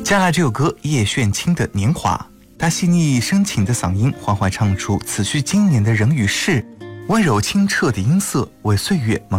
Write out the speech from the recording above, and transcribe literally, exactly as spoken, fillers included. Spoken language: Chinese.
接下来这首歌叶炫清的《年华》，他细腻深情的嗓音缓缓唱出此去经年的人与事，温柔清澈的音色为岁月蒙